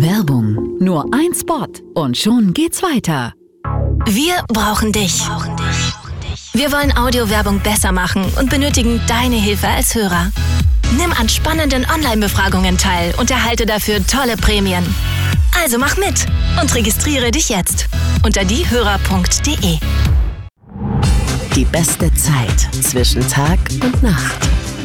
Werbung. Nur ein Spot und schon geht's weiter. Wir brauchen dich. Wir wollen Audiowerbung besser machen und benötigen deine Hilfe als Hörer. Nimm an spannenden Online-Befragungen teil und erhalte dafür tolle Prämien. Also mach mit und registriere dich jetzt unter diehörer.de. Die beste Zeit zwischen Tag und Nacht.